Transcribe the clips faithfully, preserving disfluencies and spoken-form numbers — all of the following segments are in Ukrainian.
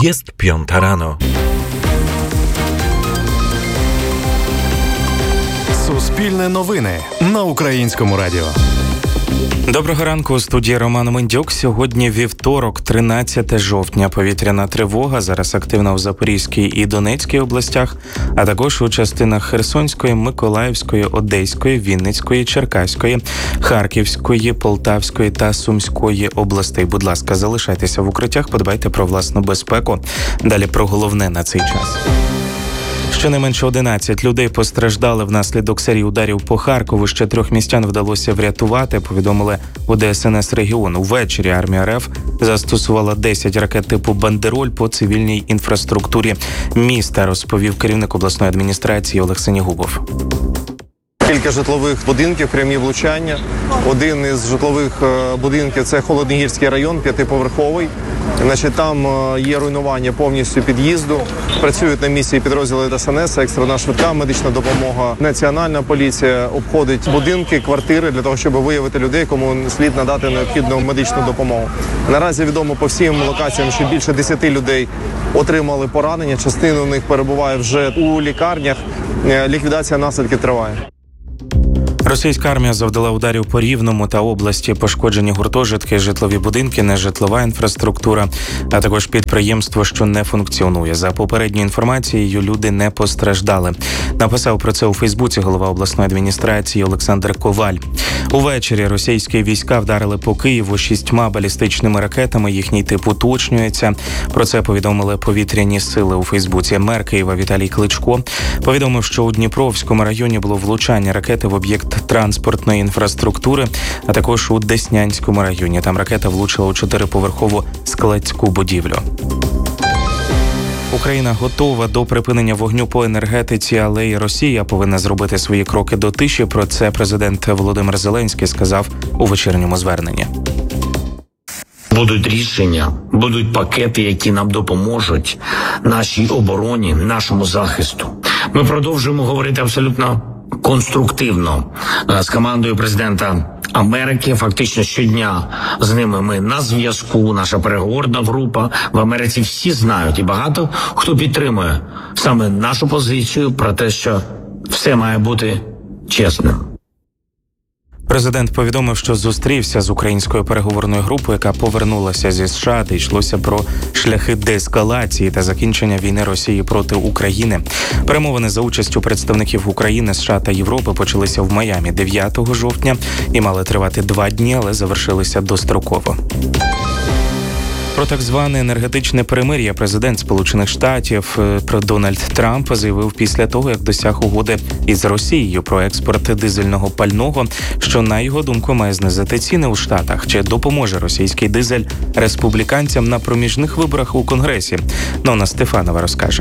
Jest piąta rano. Суспільне новини на Українському радіо. Доброго ранку, у студії Роман Мендюк. Сьогодні вівторок, тринадцяте жовтня. Повітряна тривога зараз активна в Запорізькій і Донецькій областях, а також у частинах Херсонської, Миколаївської, Одеської, Вінницької, Черкаської, Харківської, Полтавської та Сумської областей. Будь ласка, залишайтеся в укриттях, подбайте про власну безпеку. Далі про головне на цей час. Щонайменше одинадцять людей постраждали внаслідок серії ударів по Харкову. Ще трьох містян вдалося врятувати, повідомили у Де Ес Ен Ес регіону. Ввечері армія Р Ф застосувала десять ракет типу «Бандероль» по цивільній інфраструктурі міста, розповів керівник обласної адміністрації Олег Синігубов. Кілька житлових будинків, прямі влучання. Один із житлових будинків – це Холодногірський район, п'ятиповерховий. Значить, там є руйнування повністю під'їзду. Працюють на місці підрозділи Де Ес Ен Ес, екстрена швидка медична допомога. Національна поліція обходить будинки, квартири для того, щоб виявити людей, кому слід надати необхідну медичну допомогу. Наразі відомо по всім локаціям, що більше десяти людей отримали поранення. Частина у них перебуває вже у лікарнях. Ліквідація наслідків триває. Російська армія завдала ударів по Рівному та області. Пошкоджені гуртожитки, житлові будинки, нежитлова інфраструктура, а також підприємство, що не функціонує. За попередньою інформацією, люди не постраждали. Написав про це у Фейсбуці голова обласної адміністрації Олександр Коваль. Увечері російські війська вдарили по Києву шістьма балістичними ракетами. Їхній тип уточнюється. Про це повідомили повітряні сили у Фейсбуці. Мер Києва Віталій Кличко повідомив, що у Дніпровському районі було влучання ракети в об'єкт транспортної інфраструктури, а також у Деснянському районі. Там ракета влучила у чотириповерхову складську будівлю. Україна готова до припинення вогню по енергетиці, але й Росія повинна зробити свої кроки до тиші. Про це президент Володимир Зеленський сказав у вечірньому зверненні. Будуть рішення, будуть пакети, які нам допоможуть нашій обороні, нашому захисту. Ми продовжуємо говорити абсолютно конструктивно з командою президента Америки. Фактично щодня з ними ми на зв'язку, наша переговорна група. В Америці всі знають і багато хто підтримує саме нашу позицію про те, що все має бути чесним. Президент повідомив, що зустрівся з українською переговорною групою, яка повернулася зі США, де йшлося про шляхи деескалації та закінчення війни Росії проти України. Перемовини за участю представників України, США та Європи почалися в Майамі дев'ятого жовтня і мали тривати два дні, але завершилися достроково. Про так зване енергетичне перемир'я президент Сполучених Штатів Дональд Трамп заявив після того, як досяг угоди із Росією про експорт дизельного пального, що, на його думку, має знизити ціни у Штатах. Чи допоможе російський дизель республіканцям на проміжних виборах у Конгресі? Нона Стефанова розкаже.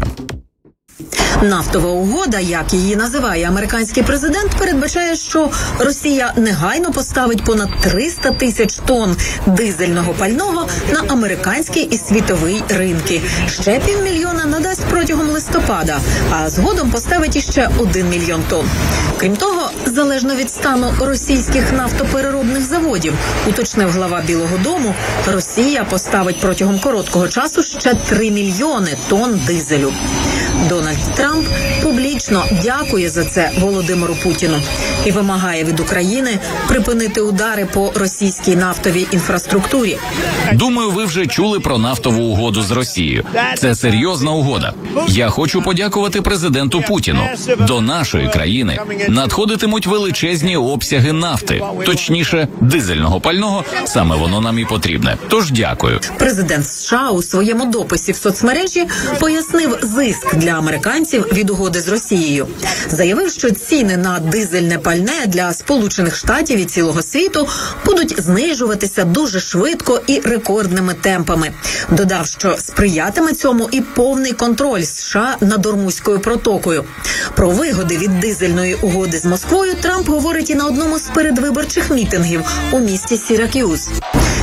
Нафтова угода, як її називає американський президент, передбачає, що Росія негайно поставить понад триста тисяч тонн дизельного пального на американський і світовий ринки. Ще півмільйона надасть протягом листопада, а згодом поставить іще один мільйон тонн. Крім того, залежно від стану російських нафтопереробних заводів, уточнив глава Білого дому, Росія поставить протягом короткого часу ще три мільйони тонн дизелю. Дональд Трамп публічно дякує за це Володимиру Путіну і вимагає від України припинити удари по російській нафтовій інфраструктурі. Думаю, ви вже чули про нафтову угоду з Росією. Це серйозна угода. Я хочу подякувати президенту Путіну. До нашої країни надходитимуть величезні обсяги нафти, точніше, дизельного пального, саме воно нам і потрібне. Тож дякую. Президент США у своєму дописі в соцмережі пояснив зиск для американців від угоди з Росією. Заявив, що ціни на дизельне пальне для Сполучених Штатів і цілого світу будуть знижуватися дуже швидко і рекордними темпами. Додав, що сприятиме цьому і повний контроль США над Ормузькою протокою. Про вигоди від дизельної угоди з Москвою Трамп говорить і на одному з передвиборчих мітингів у місті Сірак'юз.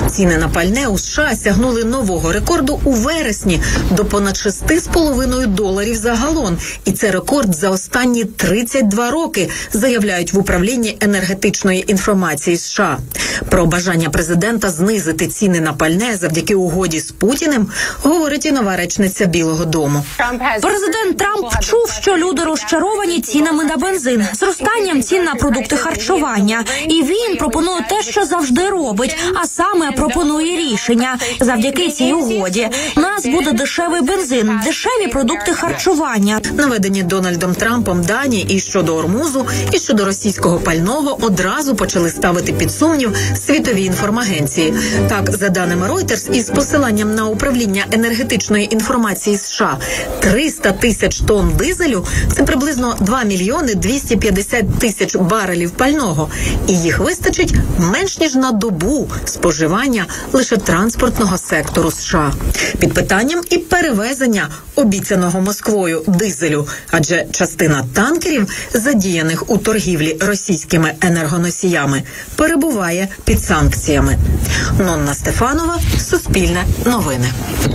Ціни на пальне у США сягнули нового рекорду у вересні до понад шість з половиною доларів за галон. І це рекорд за останні тридцять два роки, заявляють в управлінні енергетичної інформації США. Про бажання президента знизити ціни на пальне завдяки угоді з Путіним говорить і нова речниця Білого дому. Президент Трамп чув, що люди розчаровані цінами на бензин, зростанням цін на продукти харчування. І він пропонує те, що завжди робить, а саме пропонує рішення. Завдяки цій угоді у нас буде дешевий бензин, дешеві продукти харчування. Наведені Дональдом Трампом дані і щодо Ормузу, і щодо російського пального одразу почали ставити під сумнів світові інформагенції. Так, за даними Reuters, із посиланням на управління енергетичної інформації США, триста тисяч тонн дизелю – це приблизно два мільйони двісті п'ятдесят тисяч барелів пального. І їх вистачить менш ніж на добу споживання лише транспортного сектору США. Під питанням і перевезення обіцяного Москвою дизелю, адже частина танкерів, задіяних у торгівлі російськими енергоносіями, перебуває під санкціями. Нонна Стефанова, Суспільне новини.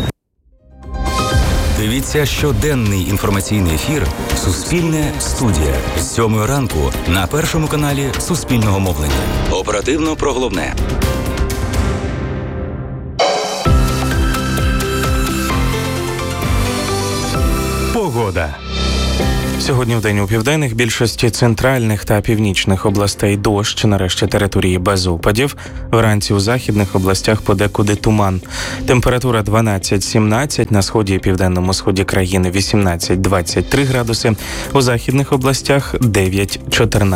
Дивіться щоденний інформаційний ефір «Суспільне студія» з сьомої ранку на першому каналі Суспільного мовлення. Оперативно про головне. Погода. Сьогодні в день у південних, більшості центральних та північних областей дощ, нарешті території без опадів. Вранці у західних областях подекуди туман. Температура дванадцять-сімнадцять, на сході і південному сході країни вісімнадцять-двадцять три градуси, у західних областях дев'ять-чотирнадцять.